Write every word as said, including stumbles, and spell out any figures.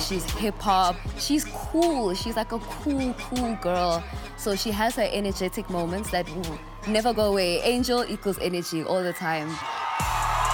she's hip hop. She's cool. She's like a cool, cool girl. So she has her energetic moments that will never go away. Angel equals energy all the time.